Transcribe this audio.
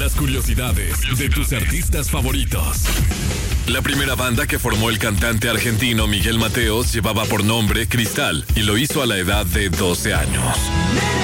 Las curiosidades de tus artistas favoritos. La primera banda que formó el cantante argentino Miguel Mateos llevaba por nombre Cristal y lo hizo a la edad de 12 años.